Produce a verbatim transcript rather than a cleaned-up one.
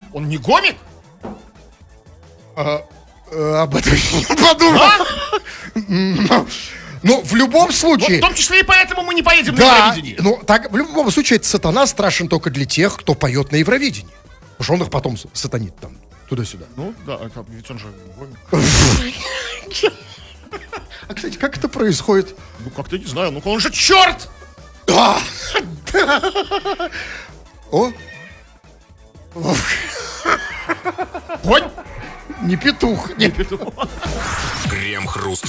Он не гомик? А, а, об этом не подумал. А? Ну, в любом Вот случае... в том числе и поэтому мы не поедем на Да, Евровидение. ну, так, в любом случае, этот сатана страшен только для тех, кто поет на Евровидении. Потому что он их потом сатанит там, туда-сюда. Ну, да, это, ведь он же гомик. А, кстати, как это происходит? Ну, как-то не знаю, ну он же черт! А! О! Конь? Не петух. Не... Петух. Крем-хруст.